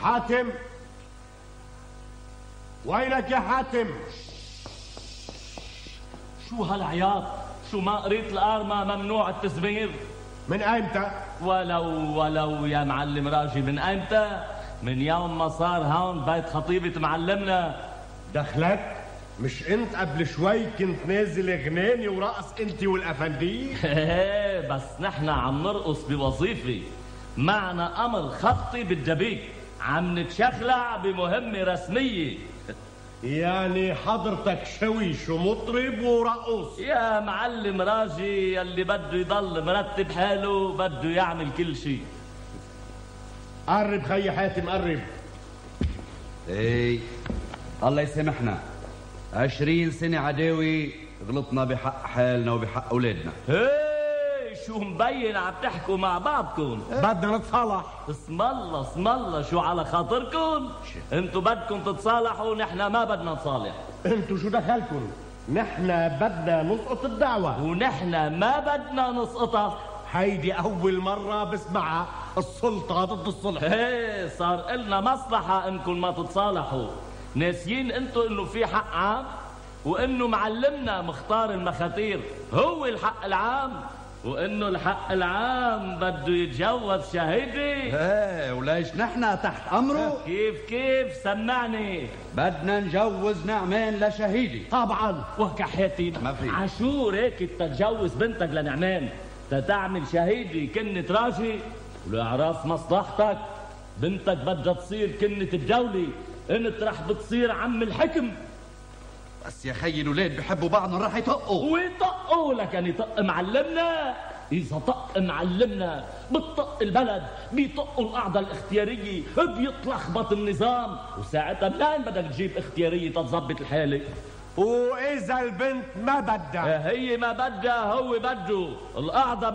حاتم، وينك يا حاتم؟ شو هالعياط؟ شو ما قريت القارمة ممنوع التزمير؟ من ايمتى؟ ولو يا معلم راجي، من ايمتى؟ من يوم ما صار هون بيت خطيبة معلمنا. دخلك؟ مش انت قبل شوي كنت نازل غناني ورقص انت والافندي؟ بس نحن عم نرقص بوظيفة، معنا امر خطي بالدبيك، عم نتشخلع بمهمة رسمية. يعني حضرتك شويش ومطرب ورقص؟ يا معلم راجي، اللي بده يضل مرتب حاله بده يعمل كل شيء. قرب خي حاتم قرب. ايه الله يسامحنا، 20 سنة عداوي غلطنا بحق حالنا وبحق اولادنا. شو مبين عم تحكوا مع بعضكم؟ بدنا نتصالح. اسم الله اسم الله، شو على خاطركم؟ انتوا بدكم تتصالحوا، نحن ما بدنا نصالح. انتوا شو دخلكم؟ نحن بدنا نسقط الدعوة، ونحن ما بدنا نسقطها. هيدي أول مرة بسمعها، السلطة ضد الصلح. صار إلنا مصلحة إنكم ما تتصالحوا. ناسيين انتوا إنه في حق عام، وإنه معلمنا مختار المخاتير هو الحق العام، وإنه الحق العام بده يتجوز شهيدي. وليش نحن تحت أمره؟ كيف سمعني. بدنا نجوز نعمان لشهيدي. طبعا. وكحياتي ما في عاشور هيك تتجوز بنتك لنعمان تتعمل شهيدي كنة راجي، ولإعراف مصلحتك بنتك بدها تصير كنة الدولة، انت رح بتصير عم الحكم. بس يا خيي الولاد بحبوا بعضهم رح يطقوا. ويطقوا لكن يطق معلمنا. إذا طق معلمنا بتطق البلد، بيطقوا القعدة الاختيارية، بيتلخبط النظام، وساعتها منين بدك تجيب اختيارية تتظبط الحالة؟ وإذا البنت ما بدها؟ هي ما بدها، هو بده القعدة